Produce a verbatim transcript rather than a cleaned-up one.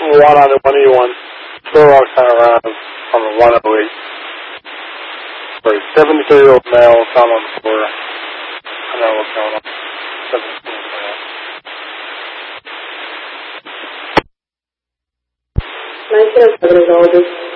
one on the one eighty-one. Still all kind of around on the one oh eight. For a seventy-three-year-old male found on the floor. I don't know what's going on. seventy-three male. nineteen oh seven is all this.